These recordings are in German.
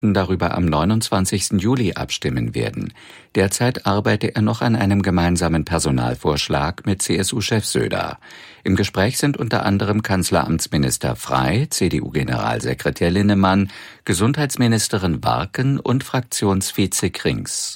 Präsidenten darüber am 29. Juli abstimmen werden. Derzeit arbeite er noch an einem gemeinsamen Personalvorschlag mit CSU-Chef Söder. Im Gespräch sind unter anderem Kanzleramtsminister Frey, CDU-Generalsekretär Linnemann, Gesundheitsministerin Warken und Fraktionsvize Krings.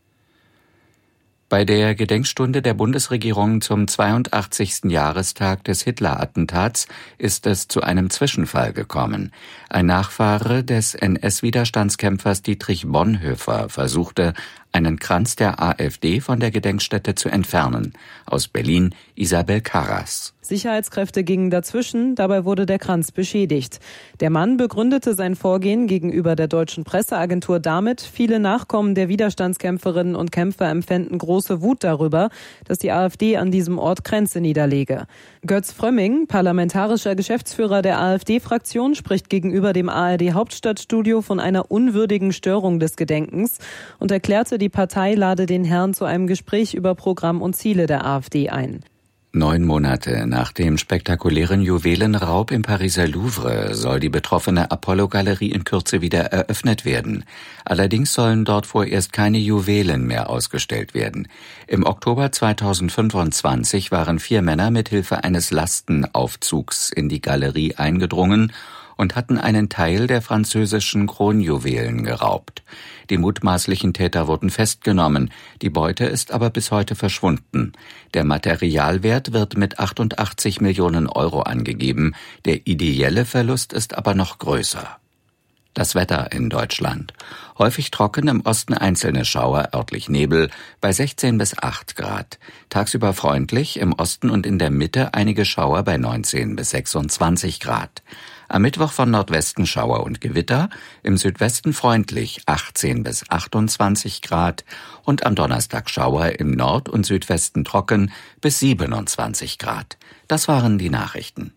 Bei der Gedenkstunde der Bundesregierung zum 82. Jahrestag des Hitler-Attentats ist es zu einem Zwischenfall gekommen. Ein Nachfahre des NS-Widerstandskämpfers Dietrich Bonhoeffer versuchte, einen Kranz der AfD von der Gedenkstätte zu entfernen. Aus Berlin Isabel Karras. Sicherheitskräfte gingen dazwischen, dabei wurde der Kranz beschädigt. Der Mann begründete sein Vorgehen gegenüber der deutschen Presseagentur damit, viele Nachkommen der Widerstandskämpferinnen und Kämpfer empfänden große Wut darüber, dass die AfD an diesem Ort Kränze niederlege. Götz Frömming, parlamentarischer Geschäftsführer der AfD-Fraktion, spricht gegenüber dem ARD-Hauptstadtstudio von einer unwürdigen Störung des Gedenkens und erklärte, die Partei lade den Herrn zu einem Gespräch über Programm und Ziele der AfD ein. 9 Monate nach dem spektakulären Juwelenraub im Pariser Louvre soll die betroffene Apollo-Galerie in Kürze wieder eröffnet werden. Allerdings sollen dort vorerst keine Juwelen mehr ausgestellt werden. Im Oktober 2025 waren 4 Männer mit Hilfe eines Lastenaufzugs in die Galerie eingedrungen und hatten einen Teil der französischen Kronjuwelen geraubt. Die mutmaßlichen Täter wurden festgenommen, die Beute ist aber bis heute verschwunden. Der Materialwert wird mit 88 Millionen Euro angegeben, der ideelle Verlust ist aber noch größer. Das Wetter in Deutschland. Häufig trocken, im Osten einzelne Schauer, örtlich Nebel, bei 16 bis 8 Grad. Tagsüber freundlich, im Osten und in der Mitte einige Schauer bei 19 bis 26 Grad. Am Mittwoch von Nordwesten Schauer und Gewitter, im Südwesten freundlich 18 bis 28 Grad und am Donnerstag Schauer, im Nord- und Südwesten trocken bis 27 Grad. Das waren die Nachrichten.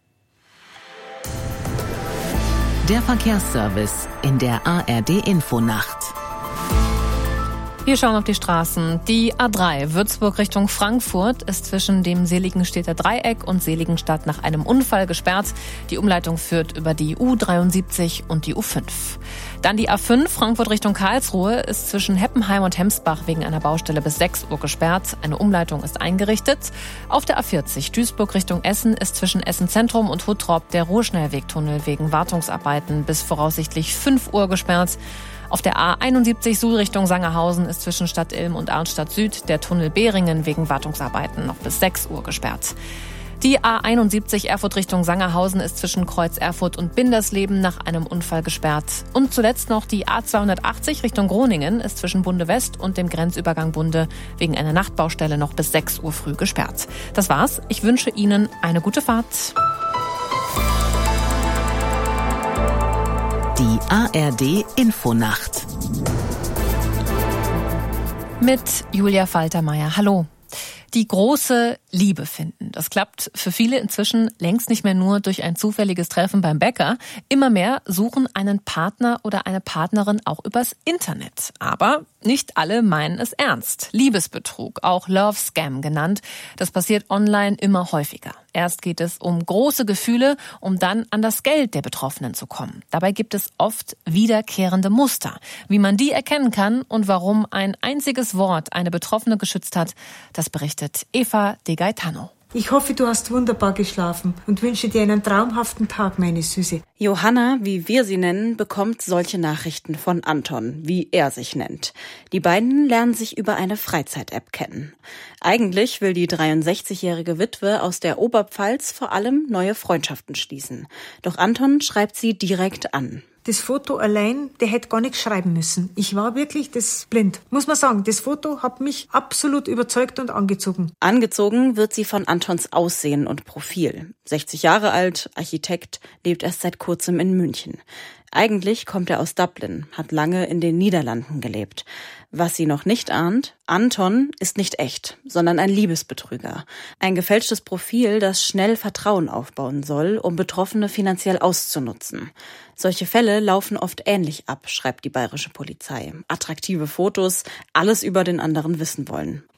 Der Verkehrsservice in der ARD-Infonacht. Wir schauen auf die Straßen. Die A3 Würzburg Richtung Frankfurt ist zwischen dem Seligenstädter Dreieck und Seligenstadt nach einem Unfall gesperrt. Die Umleitung führt über die U73 und die U5. Dann die A5 Frankfurt Richtung Karlsruhe ist zwischen Heppenheim und Hemsbach wegen einer Baustelle bis 6 Uhr gesperrt. Eine Umleitung ist eingerichtet. Auf der A40 Duisburg Richtung Essen ist zwischen Essen Zentrum und Huttrop der Ruhrschnellwegtunnel wegen Wartungsarbeiten bis voraussichtlich 5 Uhr gesperrt. Auf der A71 Suhl Richtung Sangerhausen ist zwischen Stadt Ilm und Arnstadt Süd der Tunnel Behringen wegen Wartungsarbeiten noch bis 6 Uhr gesperrt. Die A71 Erfurt Richtung Sangerhausen ist zwischen Kreuz Erfurt und Bindersleben nach einem Unfall gesperrt. Und zuletzt noch die A280 Richtung Groningen ist zwischen Bunde West und dem Grenzübergang Bunde wegen einer Nachtbaustelle noch bis 6 Uhr früh gesperrt. Das war's. Ich wünsche Ihnen eine gute Fahrt. Die ARD-Infonacht. Mit Julia Faltermeier. Hallo. Die große Liebe finden. Das klappt für viele inzwischen längst nicht mehr nur durch ein zufälliges Treffen beim Bäcker. Immer mehr suchen einen Partner oder eine Partnerin auch übers Internet. Aber nicht alle meinen es ernst. Liebesbetrug, auch Love Scam genannt, das passiert online immer häufiger. Erst geht es um große Gefühle, um dann an das Geld der Betroffenen zu kommen. Dabei gibt es oft wiederkehrende Muster. Wie man die erkennen kann und warum ein einziges Wort eine Betroffene geschützt hat, das berichtet Eva de Gaetano. Ich hoffe, du hast wunderbar geschlafen und wünsche dir einen traumhaften Tag, meine Süße. Johanna, wie wir sie nennen, bekommt solche Nachrichten von Anton, wie er sich nennt. Die beiden lernen sich über eine Freizeit-App kennen. Eigentlich will die 63-jährige Witwe aus der Oberpfalz vor allem neue Freundschaften schließen. Doch Anton schreibt sie direkt an. Das Foto allein, der hätte gar nichts schreiben müssen. Ich war wirklich blind. Muss man sagen, das Foto hat mich absolut überzeugt und angezogen. Angezogen wird sie von Antons Aussehen und Profil. 60 Jahre alt, Architekt, lebt erst seit kurzem in München. Eigentlich kommt er aus Dublin, hat lange in den Niederlanden gelebt. Was sie noch nicht ahnt, Anton ist nicht echt, sondern ein Liebesbetrüger. Ein gefälschtes Profil, das schnell Vertrauen aufbauen soll, um Betroffene finanziell auszunutzen. Solche Fälle laufen oft ähnlich ab, schreibt die bayerische Polizei. Attraktive Fotos, alles über den anderen wissen wollen.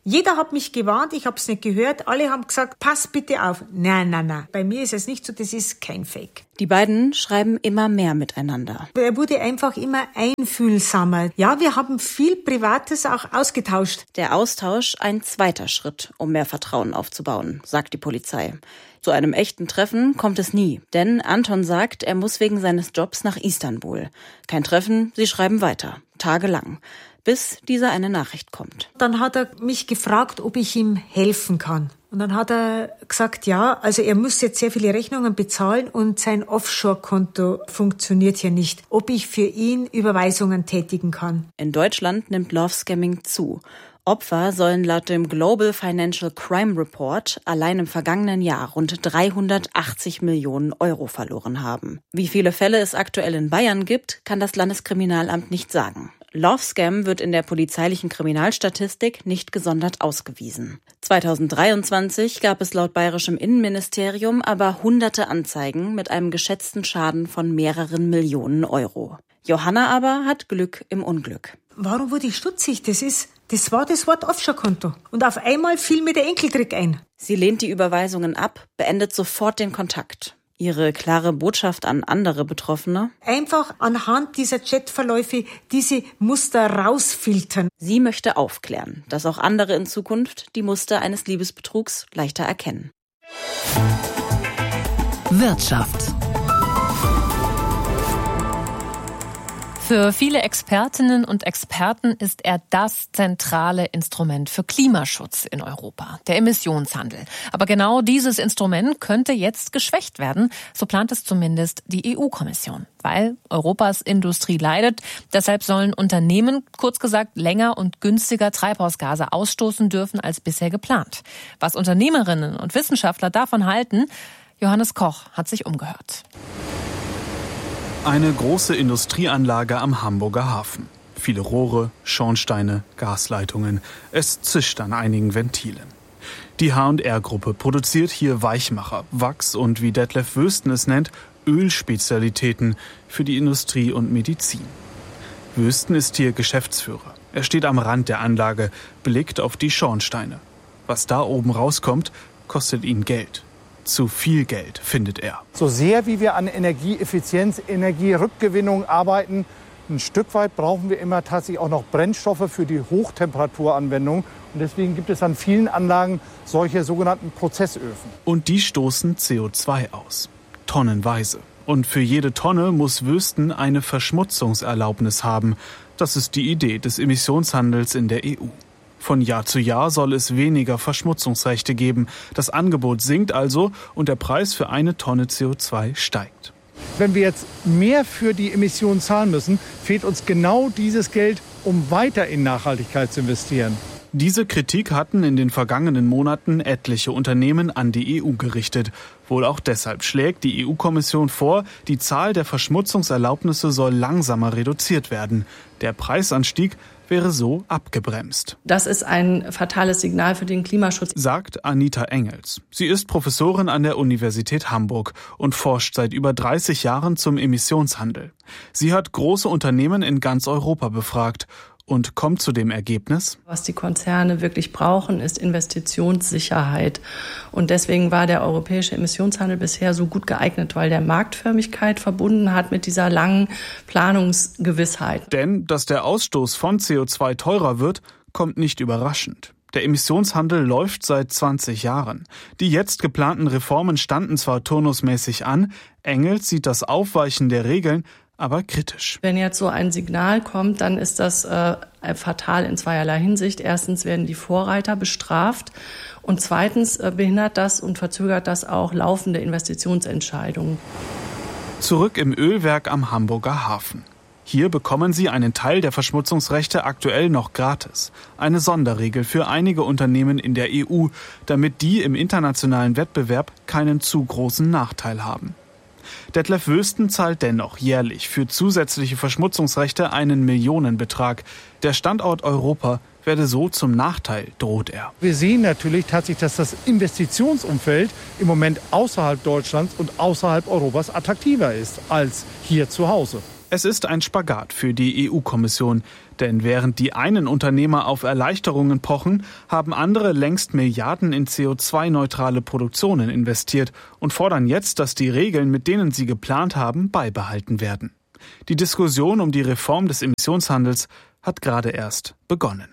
Jeder hat mich gewarnt, ich habe es nicht gehört. Alle haben gesagt, pass bitte auf. Nein. Bei mir ist es nicht so, das ist kein Fake. Die beiden schreiben immer mehr miteinander. Er wurde einfach immer einfühlsamer. Ja, wir haben viel Privates auch ausgetauscht. Der Austausch ein zweiter Schritt, um mehr Vertrauen aufzubauen, sagt die Polizei. Zu einem echten Treffen kommt es nie, denn Anton sagt, er muss wegen seines Jobs nach Istanbul. Kein Treffen, sie schreiben weiter, tagelang, bis diese eine Nachricht kommt. Dann hat er mich gefragt, ob ich ihm helfen kann. Und dann hat er gesagt, ja, also er muss jetzt sehr viele Rechnungen bezahlen und sein Offshore-Konto funktioniert hier nicht. Ob ich für ihn Überweisungen tätigen kann. In Deutschland nimmt Love-Scamming zu. Opfer sollen laut dem Global Financial Crime Report allein im vergangenen Jahr rund 380 Millionen Euro verloren haben. Wie viele Fälle es aktuell in Bayern gibt, kann das Landeskriminalamt nicht sagen. Love-Scam wird in der polizeilichen Kriminalstatistik nicht gesondert ausgewiesen. 2023 gab es laut bayerischem Innenministerium aber hunderte Anzeigen mit einem geschätzten Schaden von mehreren Millionen Euro. Johanna aber hat Glück im Unglück. Warum wurde ich stutzig? Das war das Wort Offshore-Konto. Und auf einmal fiel mir der Enkeltrick ein. Sie lehnt die Überweisungen ab, beendet sofort den Kontakt. Ihre klare Botschaft an andere Betroffene? Einfach anhand dieser Chatverläufe diese Muster rausfiltern. Sie möchte aufklären, dass auch andere in Zukunft die Muster eines Liebesbetrugs leichter erkennen. Wirtschaft. Für viele Expertinnen und Experten ist er das zentrale Instrument für Klimaschutz in Europa, der Emissionshandel. Aber genau dieses Instrument könnte jetzt geschwächt werden, so plant es zumindest die EU-Kommission. Weil Europas Industrie leidet, deshalb sollen Unternehmen, kurz gesagt, länger und günstiger Treibhausgase ausstoßen dürfen als bisher geplant. Was Unternehmerinnen und Wissenschaftler davon halten, Johannes Koch hat sich umgehört. Eine große Industrieanlage am Hamburger Hafen. Viele Rohre, Schornsteine, Gasleitungen. Es zischt an einigen Ventilen. Die H&R-Gruppe produziert hier Weichmacher, Wachs und, wie Detlef Wüsten es nennt, Ölspezialitäten für die Industrie und Medizin. Wüsten ist hier Geschäftsführer. Er steht am Rand der Anlage, blickt auf die Schornsteine. Was da oben rauskommt, kostet ihn Geld. Zu viel Geld, findet er. So sehr wie wir an Energieeffizienz, Energierückgewinnung arbeiten, ein Stück weit brauchen wir immer tatsächlich auch noch Brennstoffe für die Hochtemperaturanwendung. Und deswegen gibt es an vielen Anlagen solche sogenannten Prozessöfen. Und die stoßen CO2 aus. Tonnenweise. Und für jede Tonne muss Wüsten eine Verschmutzungserlaubnis haben. Das ist die Idee des Emissionshandels in der EU. Von Jahr zu Jahr soll es weniger Verschmutzungsrechte geben. Das Angebot sinkt also und der Preis für eine Tonne CO2 steigt. Wenn wir jetzt mehr für die Emissionen zahlen müssen, fehlt uns genau dieses Geld, um weiter in Nachhaltigkeit zu investieren. Diese Kritik hatten in den vergangenen Monaten etliche Unternehmen an die EU gerichtet. Wohl auch deshalb schlägt die EU-Kommission vor, die Zahl der Verschmutzungserlaubnisse soll langsamer reduziert werden. Der Preisanstieg wäre so abgebremst. Das ist ein fatales Signal für den Klimaschutz, sagt Anita Engels. Sie ist Professorin an der Universität Hamburg und forscht seit über 30 Jahren zum Emissionshandel. Sie hat große Unternehmen in ganz Europa befragt und kommt zu dem Ergebnis: Was die Konzerne wirklich brauchen, ist Investitionssicherheit. Und deswegen war der europäische Emissionshandel bisher so gut geeignet, weil der Marktförmigkeit verbunden hat mit dieser langen Planungsgewissheit. Denn dass der Ausstoß von CO2 teurer wird, kommt nicht überraschend. Der Emissionshandel läuft seit 20 Jahren. Die jetzt geplanten Reformen standen zwar turnusmäßig an, Engels sieht das Aufweichen der Regeln aber kritisch. Wenn jetzt so ein Signal kommt, dann ist das fatal in zweierlei Hinsicht. Erstens werden die Vorreiter bestraft und zweitens behindert das und verzögert das auch laufende Investitionsentscheidungen. Zurück im Ölwerk am Hamburger Hafen. Hier bekommen Sie einen Teil der Verschmutzungsrechte aktuell noch gratis. Eine Sonderregel für einige Unternehmen in der EU, damit die im internationalen Wettbewerb keinen zu großen Nachteil haben. Detlef Wüsten zahlt dennoch jährlich für zusätzliche Verschmutzungsrechte einen Millionenbetrag. Der Standort Europa werde so zum Nachteil, droht er. Wir sehen natürlich tatsächlich, dass das Investitionsumfeld im Moment außerhalb Deutschlands und außerhalb Europas attraktiver ist als hier zu Hause. Es ist ein Spagat für die EU-Kommission, denn während die einen Unternehmer auf Erleichterungen pochen, haben andere längst Milliarden in CO2-neutrale Produktionen investiert und fordern jetzt, dass die Regeln, mit denen sie geplant haben, beibehalten werden. Die Diskussion um die Reform des Emissionshandels hat gerade erst begonnen.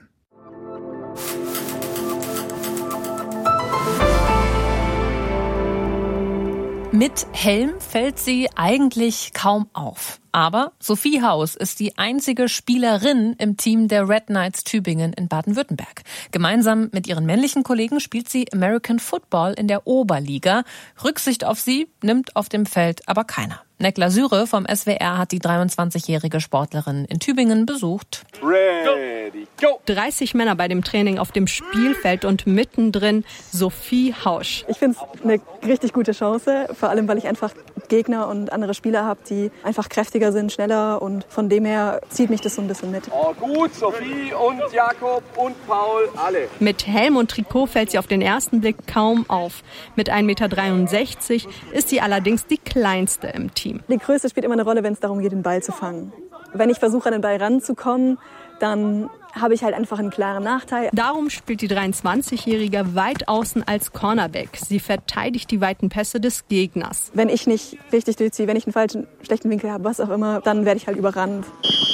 Mit Helm fällt sie eigentlich kaum auf. Aber Sophie Haus ist die einzige Spielerin im Team der Red Knights Tübingen in Baden-Württemberg. Gemeinsam mit ihren männlichen Kollegen spielt sie American Football in der Oberliga. Rücksicht auf sie nimmt auf dem Feld aber keiner. Nekla Syre vom SWR hat die 23-jährige Sportlerin in Tübingen besucht. Ready, go! 30 Männer bei dem Training auf dem Spielfeld und mittendrin Sophie Haus. Ich finde es eine richtig gute Chance, vor allem weil ich einfach Gegner und andere Spieler habe, die einfach kräftiger sind, schneller und von dem her zieht mich das so ein bisschen mit. Oh gut, Sophie und Jakob und Paul, alle. Mit Helm und Trikot fällt sie auf den ersten Blick kaum auf. Mit 1,63 Meter ist sie allerdings die kleinste im Team. Die Größe spielt immer eine Rolle, wenn es darum geht, den Ball zu fangen. Wenn ich versuche, an den Ball ranzukommen, dann habe ich halt einfach einen klaren Nachteil. Darum spielt die 23-Jährige weit außen als Cornerback. Sie verteidigt die weiten Pässe des Gegners. Wenn ich nicht richtig durchziehe, wenn ich einen falschen, schlechten Winkel habe, was auch immer, dann werde ich halt überrannt.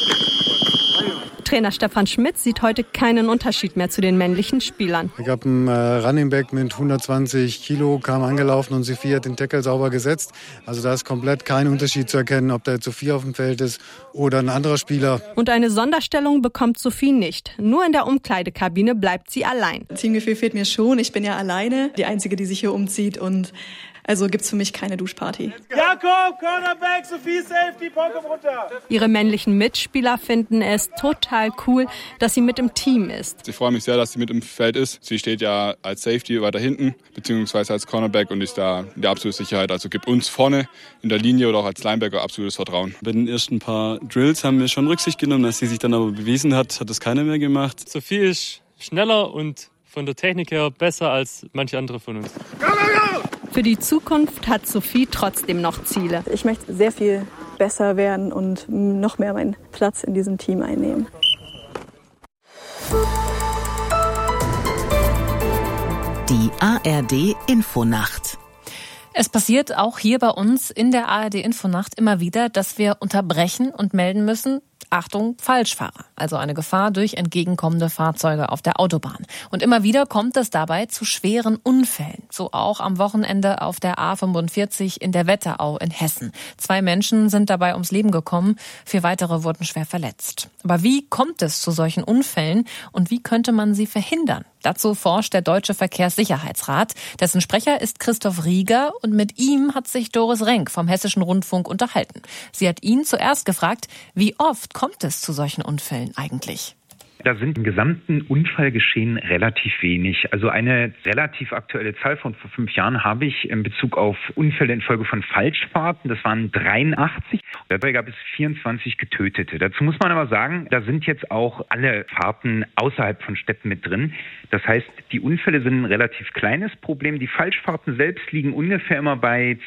Trainer Stefan Schmidt sieht heute keinen Unterschied mehr zu den männlichen Spielern. Ich habe einen Running Back mit 120 Kilo, kam angelaufen und Sophie hat den Tackle sauber gesetzt. Also da ist komplett kein Unterschied zu erkennen, ob da jetzt Sophie auf dem Feld ist oder ein anderer Spieler. Und eine Sonderstellung bekommt Sophie nicht. Nur in der Umkleidekabine bleibt sie allein. Teamgefühl fehlt mir schon. Ich bin ja alleine, die Einzige, die sich hier umzieht und also gibt's für mich keine Duschparty. Jakob, Cornerback, Sophie, Safety, Ponke runter. Ihre männlichen Mitspieler finden es total cool, dass sie mit im Team ist. Ich freue mich sehr, dass sie mit im Feld ist. Sie steht ja als Safety weiter hinten, beziehungsweise als Cornerback und ist da in der absoluten Sicherheit. Also gibt uns vorne in der Linie oder auch als Linebacker absolutes Vertrauen. Bei den ersten paar Drills haben wir schon Rücksicht genommen. Als sie sich dann aber bewiesen hat, hat das keiner mehr gemacht. Sophie ist schneller und von der Technik her besser als manche andere von uns. Go, go, go! Für die Zukunft hat Sophie trotzdem noch Ziele. Ich möchte sehr viel besser werden und noch mehr meinen Platz in diesem Team einnehmen. Die ARD Infonacht. Es passiert auch hier bei uns in der ARD Infonacht immer wieder, dass wir unterbrechen und melden müssen, Achtung, Falschfahrer, also eine Gefahr durch entgegenkommende Fahrzeuge auf der Autobahn. Und immer wieder kommt es dabei zu schweren Unfällen. So auch am Wochenende auf der A45 in der Wetterau in Hessen. 2 Menschen sind dabei ums Leben gekommen, 4 weitere wurden schwer verletzt. Aber wie kommt es zu solchen Unfällen und wie könnte man sie verhindern? Dazu forscht der Deutsche Verkehrssicherheitsrat. Dessen Sprecher ist Christoph Rieger und mit ihm hat sich Doris Renk vom Hessischen Rundfunk unterhalten. Sie hat ihn zuerst gefragt, wie oft kommt es zu solchen Unfällen eigentlich? Da sind im gesamten Unfallgeschehen relativ wenig. Also eine relativ aktuelle Zahl von vor 5 Jahren habe ich in Bezug auf Unfälle infolge von Falschfahrten. Das waren 83. Dabei gab es 24 Getötete. Dazu muss man aber sagen, da sind jetzt auch alle Fahrten außerhalb von Städten mit drin. Das heißt, die Unfälle sind ein relativ kleines Problem. Die Falschfahrten selbst liegen ungefähr immer bei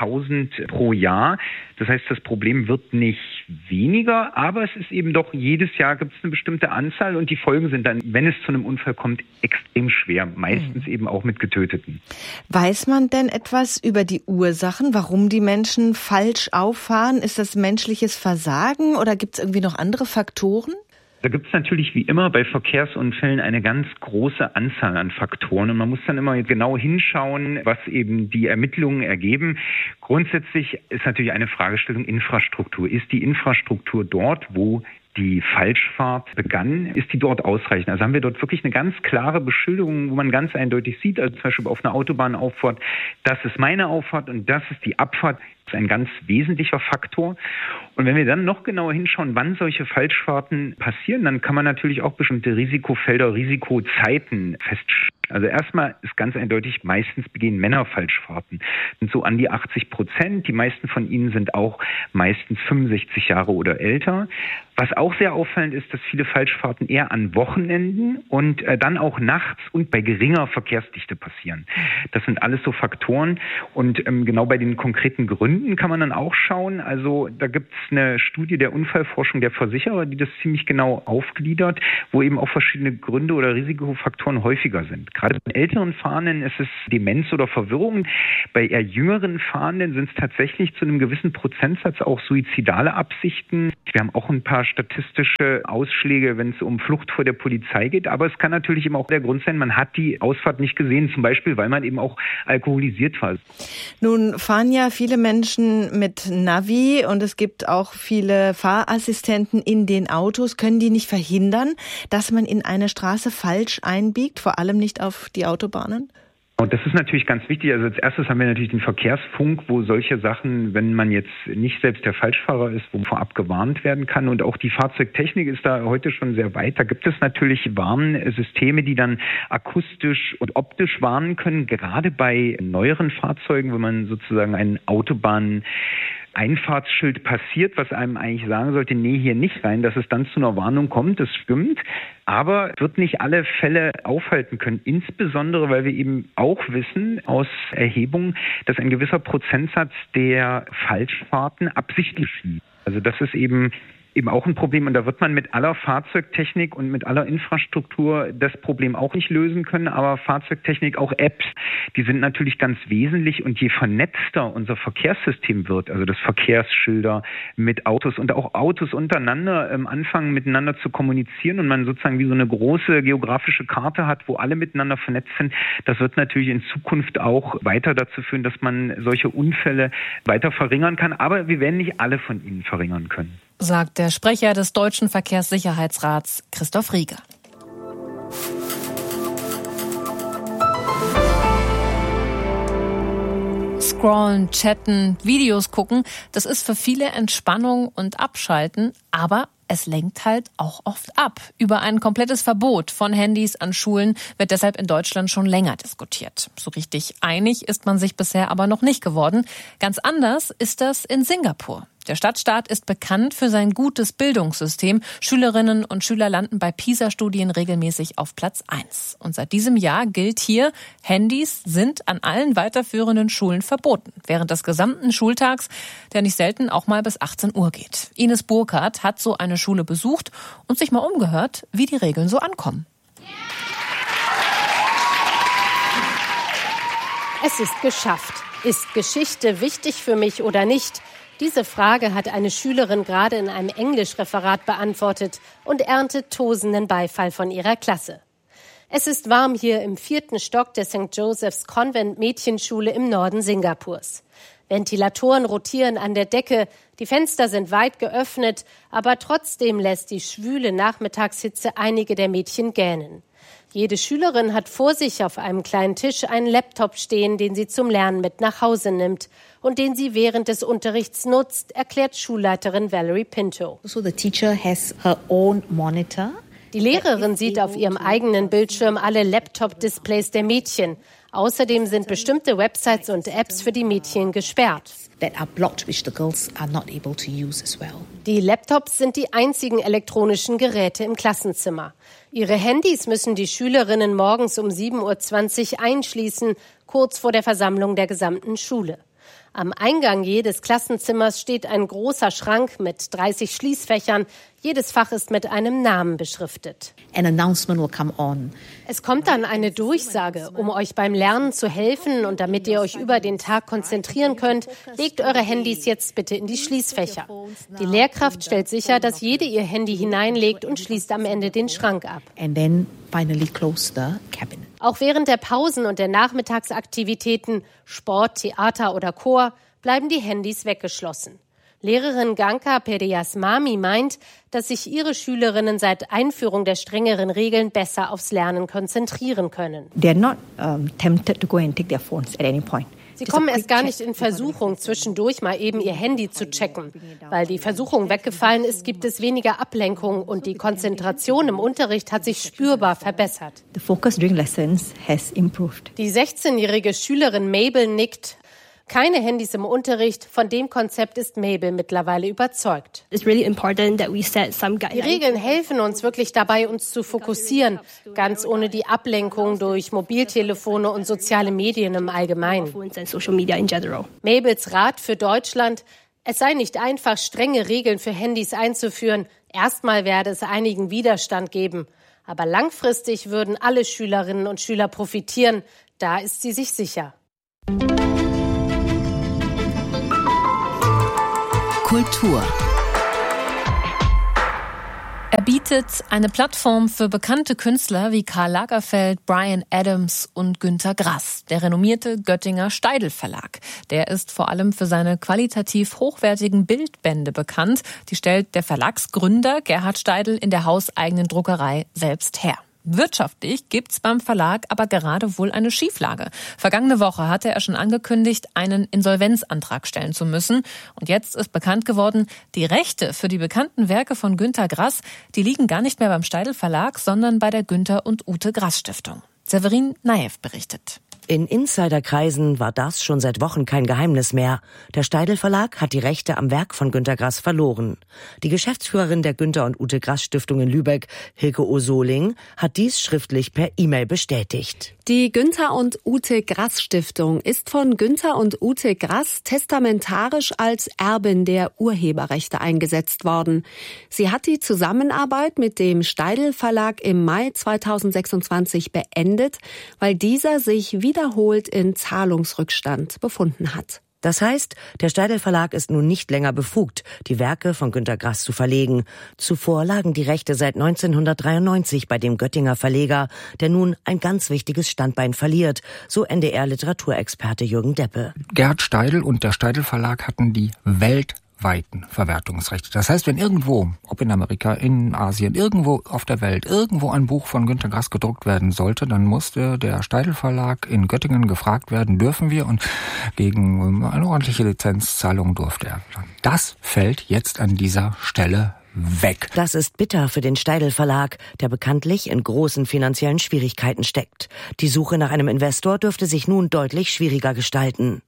2000 pro Jahr. Das heißt, das Problem wird nicht weniger, aber es ist eben doch, jedes Jahr gibt es eine bestimmte Anzahl und die Folgen sind dann, wenn es zu einem Unfall kommt, extrem schwer, meistens eben auch mit Getöteten. Weiß man denn etwas über die Ursachen, warum die Menschen falsch auffahren? Ist das menschliches Versagen oder gibt es irgendwie noch andere Faktoren? Da gibt es natürlich wie immer bei Verkehrsunfällen eine ganz große Anzahl an Faktoren und man muss dann immer genau hinschauen, was eben die Ermittlungen ergeben. Grundsätzlich ist natürlich eine Fragestellung Infrastruktur. Ist die Infrastruktur dort, wo die Falschfahrt begann, ist die dort ausreichend? Also haben wir dort wirklich eine ganz klare Beschilderung, wo man ganz eindeutig sieht, also zum Beispiel auf einer Autobahnauffahrt, das ist meine Auffahrt und das ist die Abfahrt. Das ist ein ganz wesentlicher Faktor. Und wenn wir dann noch genauer hinschauen, wann solche Falschfahrten passieren, dann kann man natürlich auch bestimmte Risikofelder, Risikozeiten feststellen. Also erstmal ist ganz eindeutig, meistens begehen Männer Falschfahrten. Das sind so an die 80%. Die meisten von ihnen sind auch meistens 65 Jahre oder älter. Was auch sehr auffallend ist, dass viele Falschfahrten eher an Wochenenden und dann auch nachts und bei geringer Verkehrsdichte passieren. Das sind alles so Faktoren. Und genau bei den konkreten Gründen Gründen kann man dann auch schauen. Also da gibt es eine Studie der Unfallforschung der Versicherer, die das ziemlich genau aufgliedert, wo eben auch verschiedene Gründe oder Risikofaktoren häufiger sind. Gerade bei älteren Fahrenden ist es Demenz oder Verwirrung. Bei eher jüngeren Fahrenden sind es tatsächlich zu einem gewissen Prozentsatz auch suizidale Absichten. Wir haben auch ein paar statistische Ausschläge, wenn es um Flucht vor der Polizei geht. Aber es kann natürlich eben auch der Grund sein, man hat die Ausfahrt nicht gesehen, zum Beispiel, weil man eben auch alkoholisiert war. Nun fahren ja viele Menschen mit Navi und es gibt auch viele Fahrassistenten in den Autos. Können die nicht verhindern, dass man in eine Straße falsch einbiegt, vor allem nicht auf die Autobahnen? Und das ist natürlich ganz wichtig. Also als erstes haben wir natürlich den Verkehrsfunk, wo solche Sachen, wenn man jetzt nicht selbst der Falschfahrer ist, wo vorab gewarnt werden kann. Und auch die Fahrzeugtechnik ist da heute schon sehr weit. Da gibt es natürlich Warnsysteme, die dann akustisch und optisch warnen können. Gerade bei neueren Fahrzeugen, wenn man sozusagen einen Einfahrtsschild passiert, was einem eigentlich sagen sollte, nee, hier nicht rein, dass es dann zu einer Warnung kommt, das stimmt. Aber wird nicht alle Fälle aufhalten können, insbesondere, weil wir eben auch wissen aus Erhebungen, dass ein gewisser Prozentsatz der Falschfahrten absichtlich geschieht. Also das ist eben auch ein Problem und da wird man mit aller Fahrzeugtechnik und mit aller Infrastruktur das Problem auch nicht lösen können, aber Fahrzeugtechnik, auch Apps, die sind natürlich ganz wesentlich und je vernetzter unser Verkehrssystem wird, also das Verkehrsschilder mit Autos und auch Autos untereinander anfangen miteinander zu kommunizieren und man sozusagen wie so eine große geografische Karte hat, wo alle miteinander vernetzt sind, das wird natürlich in Zukunft auch weiter dazu führen, dass man solche Unfälle weiter verringern kann, aber wir werden nicht alle von ihnen verringern können. Sagt der Sprecher des Deutschen Verkehrssicherheitsrats, Christoph Rieger. Scrollen, chatten, Videos gucken, das ist für viele Entspannung und Abschalten, aber es lenkt halt auch oft ab. Über ein komplettes Verbot von Handys an Schulen wird deshalb in Deutschland schon länger diskutiert. So richtig einig ist man sich bisher aber noch nicht geworden. Ganz anders ist das in Singapur. Der Stadtstaat ist bekannt für sein gutes Bildungssystem. Schülerinnen und Schüler landen bei PISA-Studien regelmäßig auf Platz 1. Und seit diesem Jahr gilt hier, Handys sind an allen weiterführenden Schulen verboten. Während des gesamten Schultags, der nicht selten auch mal bis 18 Uhr geht. Ines Burkhardt hat so eine Schule besucht und sich mal umgehört, wie die Regeln so ankommen. Es ist geschafft. Ist Geschichte wichtig für mich oder nicht? Diese Frage hat eine Schülerin gerade in einem Englischreferat beantwortet und erntet tosenden Beifall von ihrer Klasse. Es ist warm hier im 4. Stock der St. Joseph's Convent Mädchenschule im Norden Singapurs. Ventilatoren rotieren an der Decke, die Fenster sind weit geöffnet, aber trotzdem lässt die schwüle Nachmittagshitze einige der Mädchen gähnen. Jede Schülerin hat vor sich auf einem kleinen Tisch einen Laptop stehen, den sie zum Lernen mit nach Hause nimmt und den sie während des Unterrichts nutzt, erklärt Schulleiterin Valerie Pinto. So the teacher has her own monitor. Die Lehrerin sieht auf ihrem eigenen Bildschirm alle Laptop-Displays der Mädchen. Außerdem sind bestimmte Websites und Apps für die Mädchen gesperrt. Die Laptops sind die einzigen elektronischen Geräte im Klassenzimmer. Ihre Handys müssen die Schülerinnen morgens um 7:20 Uhr einschließen, kurz vor der Versammlung der gesamten Schule. Am Eingang jedes Klassenzimmers steht ein großer Schrank mit 30 Schließfächern. Jedes Fach ist mit einem Namen beschriftet. An announcement will come on. Es kommt dann eine Durchsage. Um euch beim Lernen zu helfen und damit ihr euch über den Tag konzentrieren könnt, legt eure Handys jetzt bitte in die Schließfächer. Die Lehrkraft stellt sicher, dass jede ihr Handy hineinlegt und schließt am Ende den Schrank ab. And then finally close the cabinet. Auch während der Pausen und der Nachmittagsaktivitäten, Sport, Theater oder Chor, bleiben die Handys weggeschlossen. Lehrerin Ganka Periasmami meint, dass sich ihre Schülerinnen seit Einführung der strengeren Regeln besser aufs Lernen konzentrieren können. They're not tempted to go and take their phones at any point. Sie kommen erst gar nicht in Versuchung, zwischendurch mal eben ihr Handy zu checken. Weil die Versuchung weggefallen ist, gibt es weniger Ablenkung und die Konzentration im Unterricht hat sich spürbar verbessert. The focus during lessons has improved. Die 16-jährige Schülerin Mabel nickt. Keine Handys im Unterricht, von dem Konzept ist Mabel mittlerweile überzeugt. Die Regeln helfen uns wirklich dabei, uns zu fokussieren, ganz ohne die Ablenkung durch Mobiltelefone und soziale Medien im Allgemeinen. Mabels Rat für Deutschland: Es sei nicht einfach, strenge Regeln für Handys einzuführen. Erstmal werde es einigen Widerstand geben. Aber langfristig würden alle Schülerinnen und Schüler profitieren. Da ist sie sich sicher. Kultur. Er bietet eine Plattform für bekannte Künstler wie Karl Lagerfeld, Bryan Adams und Günter Grass. Der renommierte Göttinger Steidl Verlag. Der ist vor allem für seine qualitativ hochwertigen Bildbände bekannt. Die stellt der Verlagsgründer Gerhard Steidl in der hauseigenen Druckerei selbst her. Wirtschaftlich gibt's beim Verlag aber gerade wohl eine Schieflage. Vergangene Woche hatte er schon angekündigt, einen Insolvenzantrag stellen zu müssen. Und jetzt ist bekannt geworden, die Rechte für die bekannten Werke von Günter Grass, die liegen gar nicht mehr beim Steidl Verlag, sondern bei der Günter und Ute Grass Stiftung. Severin Naev berichtet. In Insiderkreisen war das schon seit Wochen kein Geheimnis mehr. Der Steidl Verlag hat die Rechte am Werk von Günter Grass verloren. Die Geschäftsführerin der Günter und Ute Grass Stiftung in Lübeck, Hilke O'Soling, hat dies schriftlich per E-Mail bestätigt. Die Günter und Ute Grass Stiftung ist von Günter und Ute Grass testamentarisch als Erbin der Urheberrechte eingesetzt worden. Sie hat die Zusammenarbeit mit dem Steidl Verlag im Mai 2026 beendet, weil dieser sich wiederholt in Zahlungsrückstand befunden hat. Das heißt, der Steidl Verlag ist nun nicht länger befugt, die Werke von Günter Grass zu verlegen. Zuvor lagen die Rechte seit 1993 bei dem Göttinger Verleger, der nun ein ganz wichtiges Standbein verliert, so NDR-Literaturexperte Jürgen Deppe. Gerhard Steidl und der Steidl Verlag hatten die weltweiten Verwertungsrechte. Das heißt, wenn irgendwo, ob in Amerika, in Asien, irgendwo auf der Welt, irgendwo ein Buch von Günter Grass gedruckt werden sollte, dann musste der Steidl Verlag in Göttingen gefragt werden, dürfen wir? Und gegen eine ordentliche Lizenzzahlung durfte er. Das fällt jetzt an dieser Stelle weg. Das ist bitter für den Steidl Verlag, der bekanntlich in großen finanziellen Schwierigkeiten steckt. Die Suche nach einem Investor dürfte sich nun deutlich schwieriger gestalten.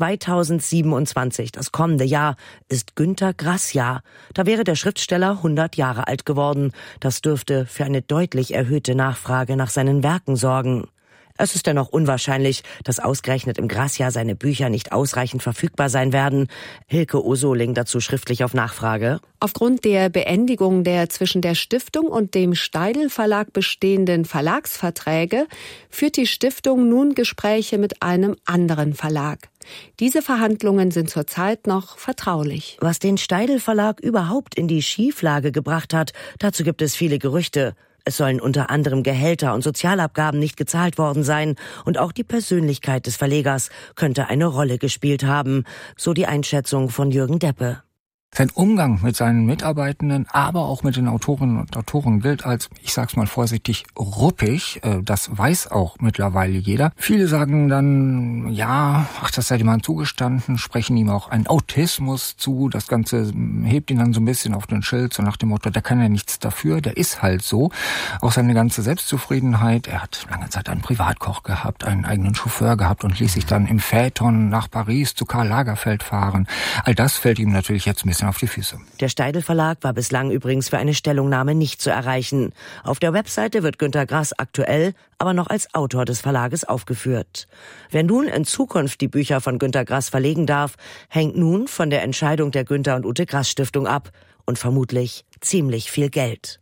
2027, das kommende Jahr, ist Günter Grass Jahr. Da wäre der Schriftsteller 100 Jahre alt geworden. Das dürfte für eine deutlich erhöhte Nachfrage nach seinen Werken sorgen. Es ist dennoch unwahrscheinlich, dass ausgerechnet im Grassjahr seine Bücher nicht ausreichend verfügbar sein werden. Hilke O'Soling dazu schriftlich auf Nachfrage. Aufgrund der Beendigung der zwischen der Stiftung und dem Steidl Verlag bestehenden Verlagsverträge führt die Stiftung nun Gespräche mit einem anderen Verlag. Diese Verhandlungen sind zurzeit noch vertraulich. Was den Steidl Verlag überhaupt in die Schieflage gebracht hat, dazu gibt es viele Gerüchte. Es sollen unter anderem Gehälter und Sozialabgaben nicht gezahlt worden sein und auch die Persönlichkeit des Verlegers könnte eine Rolle gespielt haben, so die Einschätzung von Jürgen Deppe. Sein Umgang mit seinen Mitarbeitenden, aber auch mit den Autorinnen und Autoren gilt als, ich sag's mal vorsichtig, ruppig. Das weiß auch mittlerweile jeder. Viele sagen dann, ja, das sei jemand zugestanden, sprechen ihm auch einen Autismus zu. Das Ganze hebt ihn dann so ein bisschen auf den Schild, so nach dem Motto, der kann ja nichts dafür, der ist halt so. Auch seine ganze Selbstzufriedenheit. Er hat lange Zeit einen Privatkoch gehabt, einen eigenen Chauffeur gehabt und ließ sich dann im Phaeton nach Paris zu Karl Lagerfeld fahren. All das fällt ihm natürlich jetzt ein bisschen auf die Füße. Der Steidl Verlag war bislang übrigens für eine Stellungnahme nicht zu erreichen. Auf der Webseite wird Günter Grass aktuell, aber noch als Autor des Verlages aufgeführt. Wer nun in Zukunft die Bücher von Günter Grass verlegen darf, hängt nun von der Entscheidung der Günter und Ute Grass Stiftung ab und vermutlich ziemlich viel Geld.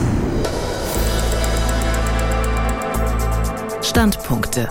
Standpunkte.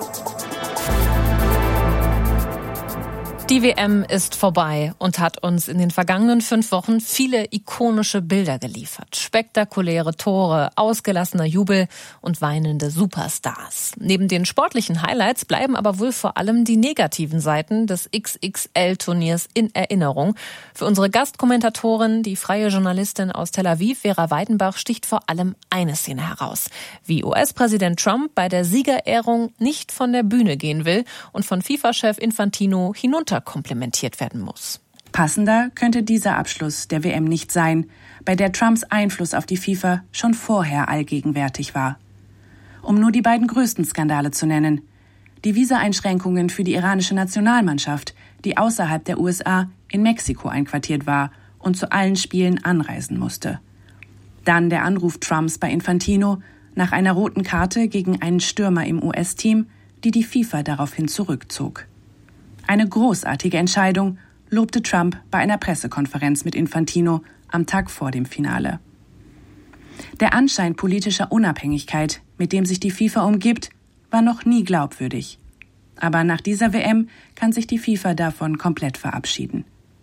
Die WM ist vorbei und hat uns in den vergangenen 5 Wochen viele ikonische Bilder geliefert. Spektakuläre Tore, ausgelassener Jubel und weinende Superstars. Neben den sportlichen Highlights bleiben aber wohl vor allem die negativen Seiten des XXL-Turniers in Erinnerung. Für unsere Gastkommentatorin, die freie Journalistin aus Tel Aviv, Vera Weidenbach, sticht vor allem eine Szene heraus. Wie US-Präsident Trump bei der Siegerehrung nicht von der Bühne gehen will und von FIFA-Chef Infantino komplimentiert werden muss. Passender könnte dieser Abschluss der WM nicht sein, bei der Trumps Einfluss auf die FIFA schon vorher allgegenwärtig war. Um nur die beiden größten Skandale zu nennen: die Visa-Einschränkungen für die iranische Nationalmannschaft, die außerhalb der USA in Mexiko einquartiert war und zu allen Spielen anreisen musste. Dann der Anruf Trumps bei Infantino nach einer roten Karte gegen einen Stürmer im US-Team, die die FIFA daraufhin zurückzog. Eine großartige Entscheidung, lobte Trump bei einer Pressekonferenz mit Infantino am Tag vor dem Finale. Der Anschein politischer Unabhängigkeit, mit dem sich die FIFA umgibt, war noch nie glaubwürdig. Aber nach dieser WM kann sich die FIFA davon komplett verabschieden.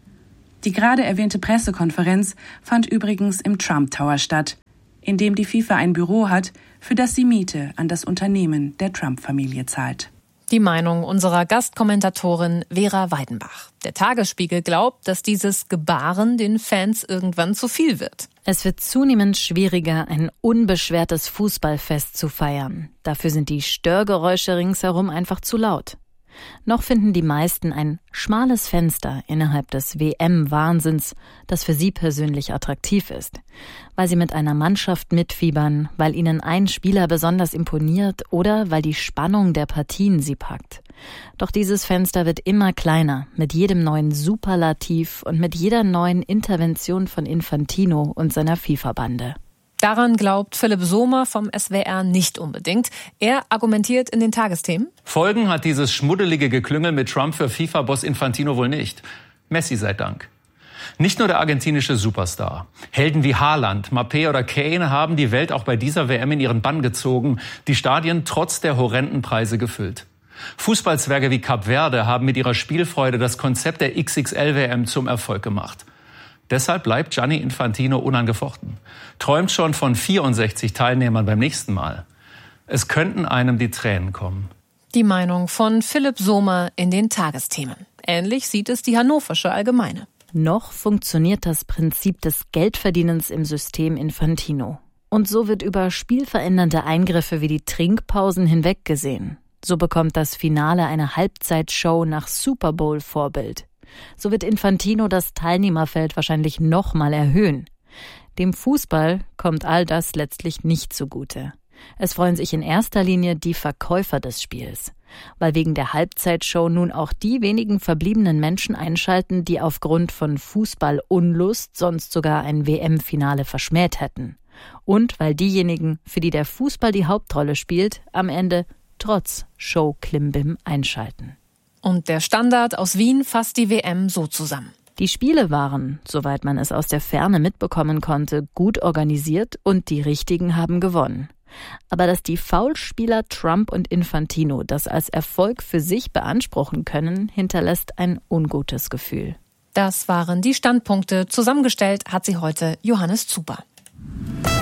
Die gerade erwähnte Pressekonferenz fand übrigens im Trump Tower statt, in dem die FIFA ein Büro hat, für das sie Miete an das Unternehmen der Trump-Familie zahlt. Die Meinung unserer Gastkommentatorin Vera Weidenbach. Der Tagesspiegel glaubt, dass dieses Gebaren den Fans irgendwann zu viel wird. Es wird zunehmend schwieriger, ein unbeschwertes Fußballfest zu feiern. Dafür sind die Störgeräusche ringsherum einfach zu laut. Noch finden die meisten ein schmales Fenster innerhalb des WM-Wahnsinns, das für sie persönlich attraktiv ist. Weil sie mit einer Mannschaft mitfiebern, weil ihnen ein Spieler besonders imponiert oder weil die Spannung der Partien sie packt. Doch dieses Fenster wird immer kleiner, mit jedem neuen Superlativ und mit jeder neuen Intervention von Infantino und seiner FIFA-Bande. Daran glaubt Philipp Sohmer vom SWR nicht unbedingt. Er argumentiert in den Tagesthemen: Folgen hat dieses schmuddelige Geklüngel mit Trump für FIFA-Boss Infantino wohl nicht. Messi sei Dank. Nicht nur der argentinische Superstar. Helden wie Haaland, Mbappé oder Kane haben die Welt auch bei dieser WM in ihren Bann gezogen, die Stadien trotz der horrenden Preise gefüllt. Fußballzwerge wie Kap Verde haben mit ihrer Spielfreude das Konzept der XXL-WM zum Erfolg gemacht. Deshalb bleibt Gianni Infantino unangefochten. Träumt schon von 64 Teilnehmern beim nächsten Mal. Es könnten einem die Tränen kommen. Die Meinung von Philipp Sohmer in den Tagesthemen. Ähnlich sieht es die Hannoversche Allgemeine. Noch funktioniert das Prinzip des Geldverdienens im System Infantino. Und so wird über spielverändernde Eingriffe wie die Trinkpausen hinweggesehen. So bekommt das Finale eine Halbzeitshow nach Super Bowl-Vorbild. So wird Infantino das Teilnehmerfeld wahrscheinlich nochmal erhöhen. Dem Fußball kommt all das letztlich nicht zugute. Es freuen sich in erster Linie die Verkäufer des Spiels, weil wegen der Halbzeitshow nun auch die wenigen verbliebenen Menschen einschalten, die aufgrund von Fußballunlust sonst sogar ein WM-Finale verschmäht hätten. Und weil diejenigen, für die der Fußball die Hauptrolle spielt, am Ende trotz Show-Klimbim einschalten. Und der Standard aus Wien fasst die WM so zusammen. Die Spiele waren, soweit man es aus der Ferne mitbekommen konnte, gut organisiert und die Richtigen haben gewonnen. Aber dass die Foulspieler Trump und Infantino das als Erfolg für sich beanspruchen können, hinterlässt ein ungutes Gefühl. Das waren die Standpunkte. Zusammengestellt hat sie heute Johannes Zuber.